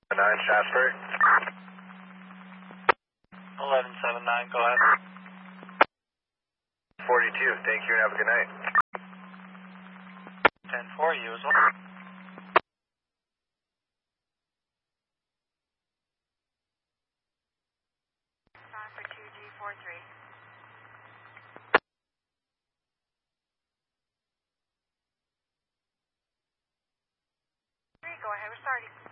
9 Shasbury. 1179, go ahead. 42, thank you and have a good night. 10-4, you as well. Time for 2G43. Go ahead, we're starting.